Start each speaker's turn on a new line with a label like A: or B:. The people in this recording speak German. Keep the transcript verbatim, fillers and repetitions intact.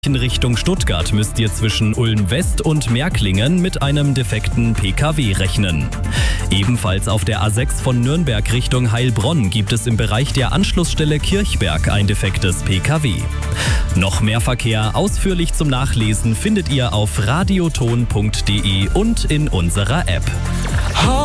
A: In Richtung Stuttgart müsst ihr zwischen Ulm-West und Märklingen mit einem defekten P K W rechnen. Ebenfalls auf der A sechs von Nürnberg Richtung Heilbronn gibt es im Bereich der Anschlussstelle Kirchberg ein defektes P K W. Noch mehr Verkehr ausführlich zum Nachlesen findet ihr auf radioton punkt de und in unserer App.